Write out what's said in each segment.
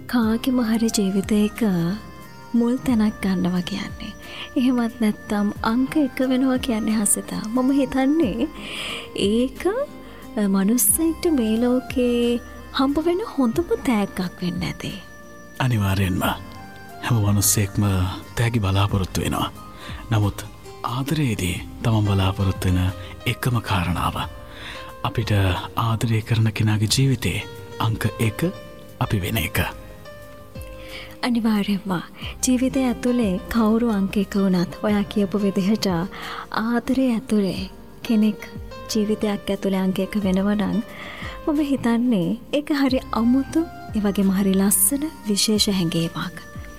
කාගේම හරි ජීවිතයක මුල් තැනක් ගන්නවා කියන්නේ. එහෙමත් නැත්නම් අංක 1 වෙනවා කියන්නේ හසිතා. මම හිතන්නේ ඒක මනුස්සයෙක්ට මේ ලෝකේ හම්බ වෙන හොඳම තෑග්ගක් වෙන්න ඇති. අනිවාර්යෙන්ම හැම මනුස්සයෙක්ම තෑගි බලාපොරොත්තු වෙනවා. නමුත් ආදරයේදී තමන් බලාපොරොත්තු වෙන එකම කාරණාව අපිට ආදරය කරන කෙනාගේ ජීවිතේ අංක 1 අපි වෙන එක. අනිවාර්යයෙන්ම ජීවිතය ඇතුලේ කවුරු අංක 1 වුණත් ඔයා කියපු විදිහට ආදරය ඇතුලේ කෙනෙක් ජීවිතයක් ඇතුලේ අංක 1 වෙනවා නම් මම හිතන්නේ ඒක හරි අමුතු ඒ වගේම හරි ලස්සන විශේෂ හැඟීමක්.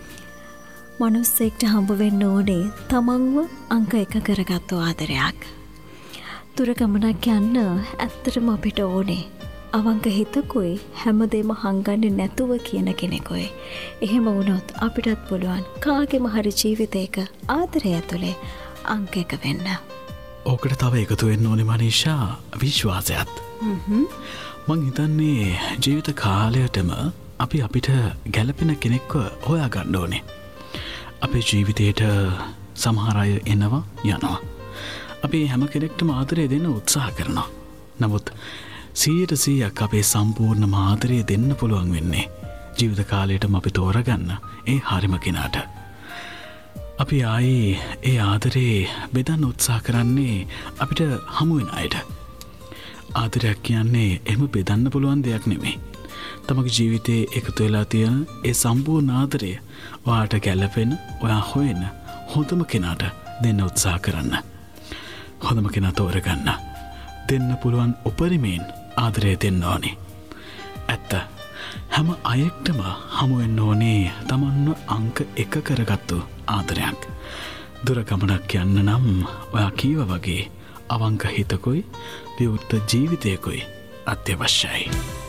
මනුස්සයෙක්ට හම්බ වෙන්න ඕනේ තමන්ව අංක 1 කරගත්තු ආදරයක්. දුර ගමනක් යන්න ඇත්තටම අපිට ඕනේ අවංක හිතකුයි හැමදේම හංගන්නේ නැතුව කියන කෙනෙකුයි. එහෙම වුණොත් අපිටත් පුළුවන් කාගේම හරි ජීවිතයක ආදරය ඇතුලේ අංක 1 වෙන්න. ඕකට තව එකතු වෙන්න ඕනේ මනීෂා විශ්වාසයත්. මං හිතන්නේ ජීවිත කාලයටම අපි අපිට ගැළපෙන කෙනෙක්ව හොයා ගන්න ඕනේ. අපේ ජීවිතේට සමහර අය එනවා යනවා. අපි හැම කෙනෙක්ටම ආදරය දෙන්න උත්සාහ කරනවා. නමුත් 100% අපේ සම්පූර්ණ ආදරය දෙන්න පුළුවන් වෙන්නේ ජීවිත කාලයටම අපි තෝරගන්න ඒ හරිම කෙනාට. අපි ආයේ ඒ ආදරේ බෙදන්න උත්සාහ කරන්නේ අපිට හමු වෙන අයට. ආදරයක් කියන්නේ එහෙම බෙදන්න පුළුවන් දෙයක් නෙමෙයි. තමගේ ජීවිතේ එකතු වෙලා තියෙන ඒ සම්පූර්ණ ආදරය ඔයාට ගැළපෙන ඔයා හොයන හොඳම කෙනාට දෙන්න උත්සාහ කරන්න. හොඳම කෙනා තෝරගන්න. දෙන්න පුළුවන් උපරිමයෙන් ආදරය දෙන්න ඕනේ. ඇත්ත හැම අයෙක්ටම හමු වෙන්න ඕනේ තමන්ව අංක 1 කරගත්තු ආදරයක්. දුර ගමනක් යන්න නම් ඔයා කීවා වගේ අවංක හිතකුයි විවෘත ජීවිතයකුයි අත්‍යවශ්‍යයි.